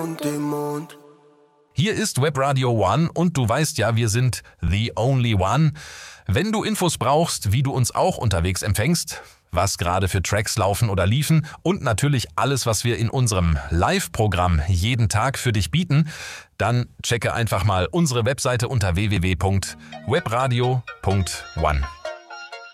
und dem Mond. Hier ist Webradio One und du weißt ja, wir sind the only one. Wenn du Infos brauchst, wie du uns auch unterwegs empfängst, was gerade für Tracks laufen oder liefen und natürlich alles, was wir in unserem Live-Programm jeden Tag für dich bieten, dann checke einfach mal unsere Webseite unter www.webradio.one.